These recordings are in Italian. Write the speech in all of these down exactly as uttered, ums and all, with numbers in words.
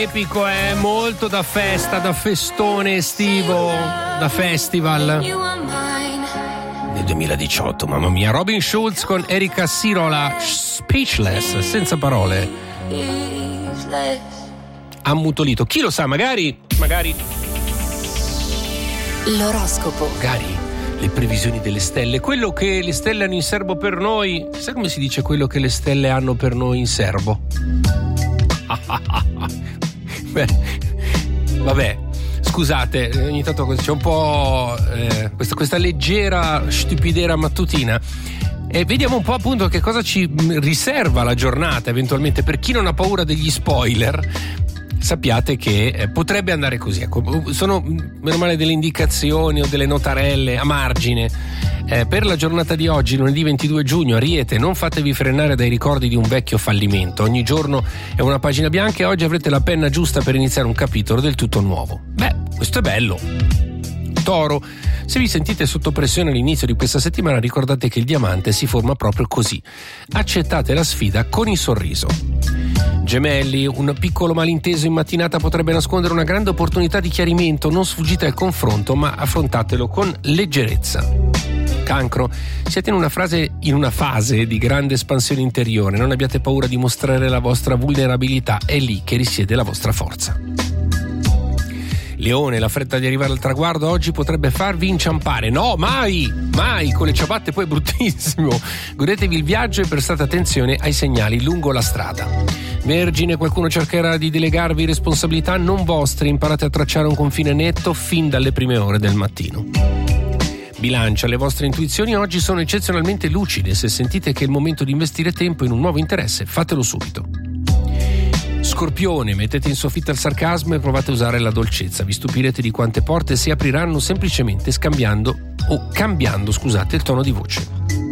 Epico, è molto da festa, da festone estivo, da festival nel duemiladiciotto, mamma mia. Robin Schulz con Erika Sirola, Speechless, senza parole, ammutolito. Chi lo sa, magari magari l'oroscopo, magari le previsioni delle stelle, quello che le stelle hanno in serbo per noi. Sai come si dice quello che le stelle hanno per noi in serbo? Beh, vabbè, scusate, ogni tanto c'è un po' eh, questa, questa leggera stupidera mattutina. E vediamo un po' appunto che cosa ci riserva la giornata eventualmente. Per chi non ha paura degli spoiler, sappiate che eh, potrebbe andare così. Ecco, sono meno male delle indicazioni o delle notarelle a margine. Eh, per la giornata di oggi, lunedì ventidue giugno, Ariete, non fatevi frenare dai ricordi di un vecchio fallimento. Ogni giorno è una pagina bianca e oggi avrete la penna giusta per iniziare un capitolo del tutto nuovo. Beh, questo è bello. Toro, se vi sentite sotto pressione all'inizio di questa settimana, ricordate che il diamante si forma proprio così. Accettate la sfida con il sorriso. Gemelli, un piccolo malinteso in mattinata potrebbe nascondere una grande opportunità di chiarimento. Non sfuggite al confronto, ma affrontatelo con leggerezza. Cancro, siete in una, frase, in una fase di grande espansione interiore. Non abbiate paura di mostrare la vostra vulnerabilità, è lì che risiede la vostra forza. Leone, la fretta di arrivare al traguardo oggi potrebbe farvi inciampare. No, mai, mai, con le ciabatte poi è bruttissimo. Godetevi il viaggio e prestate attenzione ai segnali lungo la strada. Vergine, qualcuno cercherà di delegarvi responsabilità non vostre, imparate a tracciare un confine netto fin dalle prime ore del mattino. Bilancia, le vostre intuizioni oggi sono eccezionalmente lucide. Se sentite che è il momento di investire tempo in un nuovo interesse, fatelo subito. Scorpione, mettete in soffitta il sarcasmo e provate a usare la dolcezza. Vi stupirete di quante porte si apriranno semplicemente scambiando o cambiando, scusate, il tono di voce.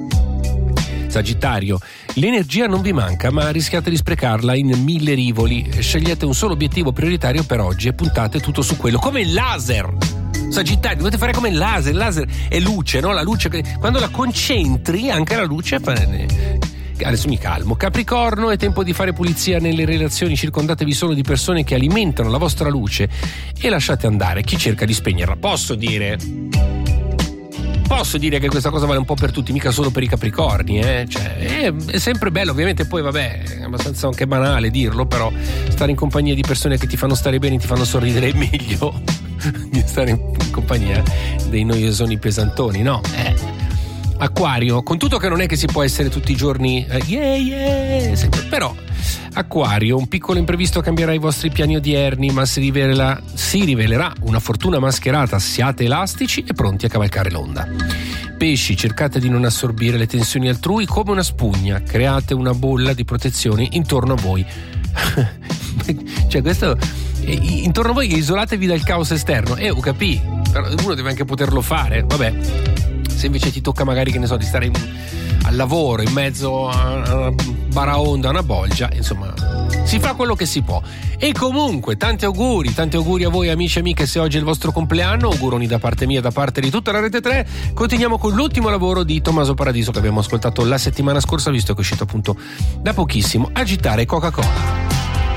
Sagittario, l'energia non vi manca, ma rischiate di sprecarla in mille rivoli. Scegliete un solo obiettivo prioritario per oggi e puntate tutto su quello, come il laser. Sagittario, dovete fare come il laser. Il laser è luce, no? La luce che quando la concentri, anche la luce fa... Adesso mi calmo. Capricorno, è tempo di fare pulizia nelle relazioni, circondatevi solo di persone che alimentano la vostra luce e lasciate andare chi cerca di spegnerla. Posso dire Posso dire che questa cosa vale un po' per tutti, mica solo per i Capricorni, eh? Cioè, è, è sempre bello, ovviamente poi vabbè, è abbastanza anche banale dirlo, però stare in compagnia di persone che ti fanno stare bene, ti fanno sorridere è meglio di stare in compagnia dei noiosoni pesantoni, no? Eh Acquario, con tutto che non è che si può essere tutti i giorni eh, yeah yeah, sempre, però Acquario, un piccolo imprevisto cambierà i vostri piani odierni, ma si, rivela, si rivelerà una fortuna mascherata. Siate elastici e pronti a cavalcare l'onda. Pesci, cercate di non assorbire le tensioni altrui come una spugna, create una bolla di protezione intorno a voi. Cioè questo, intorno a voi isolatevi dal caos esterno, eh, ho capito, però uno deve anche poterlo fare, vabbè. Se invece ti tocca magari, che ne so, di stare in, al lavoro in mezzo a una baraonda, a una bolgia, insomma, si fa quello che si può. E comunque tanti auguri, tanti auguri a voi amici e amiche se oggi è il vostro compleanno, auguroni da parte mia, da parte di tutta la Rete tre. Continuiamo con l'ultimo lavoro di Tommaso Paradiso che abbiamo ascoltato la settimana scorsa, visto che è uscito appunto da pochissimo, Agitare Coca-Cola.